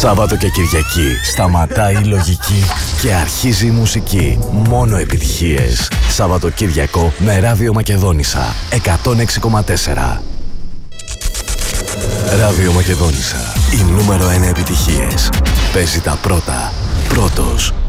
Σάββατο και Κυριακή σταματάει η λογική και αρχίζει η μουσική. Μόνο επιτυχίες. Σαββατοκύριακο με Ράδιο Μακεδόνισσα 106,4. Ράδιο Μακεδόνισσα. Η νούμερο 1 επιτυχίες. Παίζει τα πρώτα. Πρώτος.